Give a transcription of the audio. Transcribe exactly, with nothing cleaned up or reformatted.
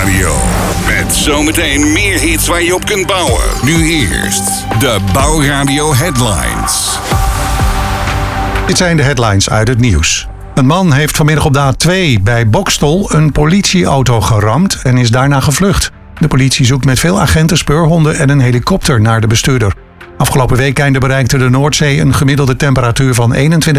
Bouwradio. Met zometeen meer hits waar je op kunt bouwen. Nu eerst de Bouwradio Headlines. Dit zijn de headlines uit het nieuws. Een man heeft vanmiddag op de A twee bij Boxtel een politieauto geramd en is daarna gevlucht. De politie zoekt met veel agenten, speurhonden en een helikopter naar de bestuurder. Afgelopen weekende bereikte de Noordzee een gemiddelde temperatuur van eenentwintig